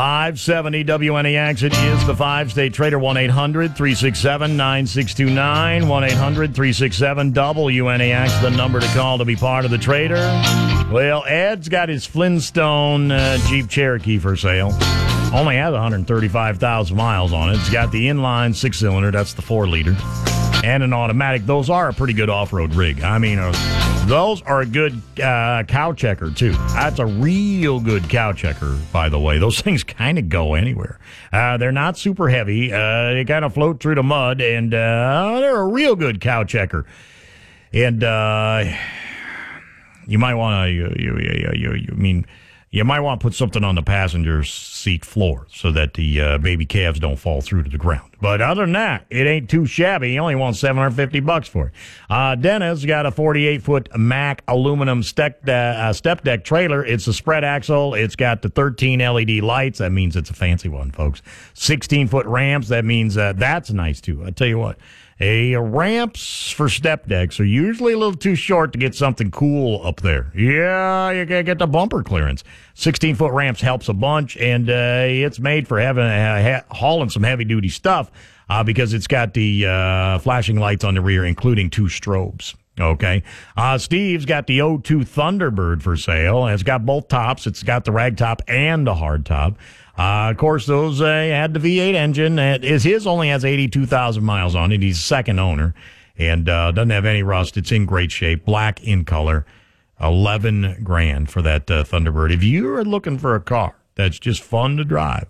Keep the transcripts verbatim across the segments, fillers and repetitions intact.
five seventy W N A X. It is the five-state trader. one eight hundred three six seven nine six two nine. one eight hundred three six seven W N A X, the number to call to be part of the trader. Well, Ed's got his Flintstone uh, Jeep Cherokee for sale. Only has one hundred thirty-five thousand miles on it. It's got the inline six-cylinder. That's the four-liter. And an automatic. Those are a pretty good off-road rig. I mean, uh, those are a good uh, cow checker, too. That's a real good cow checker, by the way. Those things kind of go anywhere. Uh, they're not super heavy. Uh, they kind of float through the mud, and uh, they're a real good cow checker. And uh, you might want to, you, you, you, you, you, I mean, you might want to put something on the passenger seat floor so that the uh, baby calves don't fall through to the ground. But other than that, it ain't too shabby. He only wants seven hundred fifty bucks for it. Uh, Dennis got a forty-eight foot Mack aluminum step, uh, step deck trailer. It's a spread axle. It's got the thirteen L E D lights. That means it's a fancy one, folks. sixteen foot ramps. That means uh, that's nice, too. I tell you what. A ramps for step decks are usually a little too short to get something cool up there. Yeah, you can't get the bumper clearance. sixteen foot ramps helps a bunch, and uh, it's made for having uh, ha- hauling some heavy duty stuff uh, because it's got the uh, flashing lights on the rear, including two strobes. Okay. Uh, Steve's got the oh two Thunderbird for sale. It's got both tops. It's got the rag top and the hard top. Uh, of course, those uh, had the V eight engine. His, his only has eighty-two thousand miles on it. He's a second owner and uh, doesn't have any rust. It's in great shape. Black in color. eleven grand for that uh, Thunderbird. If you are looking for a car that's just fun to drive,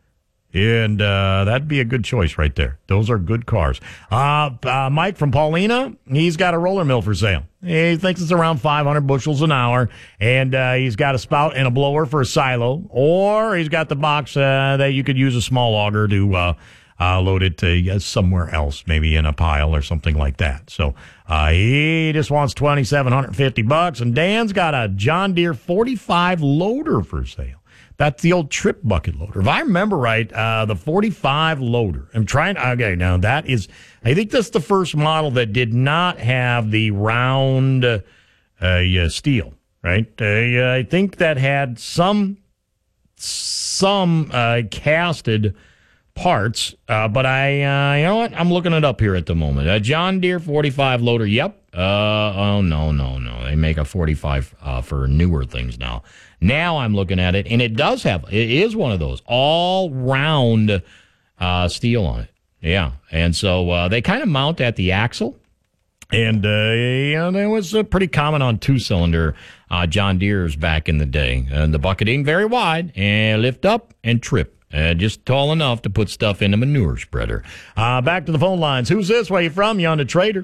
and uh, that'd be a good choice right there. Those are good cars. Uh, uh, Mike from Paulina, he's got a roller mill for sale. He thinks it's around five hundred bushels an hour, and uh, he's got a spout and a blower for a silo, or he's got the box uh, that you could use a small auger to uh, uh, load it to uh, somewhere else, maybe in a pile or something like that. So uh, he just wants twenty-seven hundred fifty bucks, and Dan's got a John Deere forty-five loader for sale. That's the old trip bucket loader. If I remember right, uh, the forty-five loader. I'm trying. Okay, now that is. I think that's the first model that did not have the round uh, uh, steel, right? Uh, I think that had some some uh, casted parts, uh, but I, uh, you know what? I'm looking it up here at the moment. A John Deere forty-five loader. Yep. Uh, oh no, no, no. They make a forty-five uh, for newer things now. Now I'm looking at it, and it does have, it is one of those all-round uh, steel on it. Yeah, and so uh, they kind of mount at the axle, and uh, you know, that was uh, pretty common on two-cylinder uh, John Deere's back in the day. And the bucket ain't very wide, and lift up and trip. Uh, just tall enough to put stuff in the manure spreader. Uh, back to the phone lines. Who's this? Where you from? You on the trader?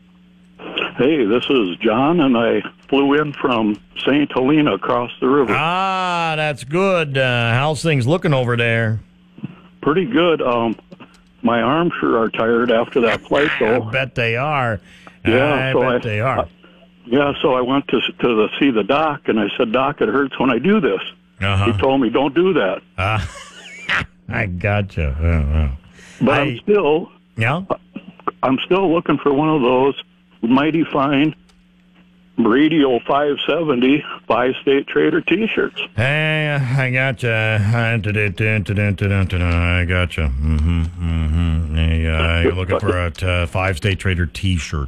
Hey, this is John, and I flew in from Saint Helena across the river. Ah, that's good. Uh, how's things looking over there? Pretty good. Um, my arms sure are tired after that flight, though. I bet they are. Yeah, I so bet I, they are. Uh, yeah, so I went to to the, see the doc, and I said, Doc, it hurts when I do this. Uh-huh. He told me, don't do that. Uh, I gotcha. Oh, oh. But I, I'm still, yeah? I'm still looking for one of those mighty fine Radio five seventy five-state trader T-shirts. Hey, I gotcha. I gotcha. Mm-hmm, mm-hmm. Hey, uh, you're looking for a uh, five-state trader T-shirt.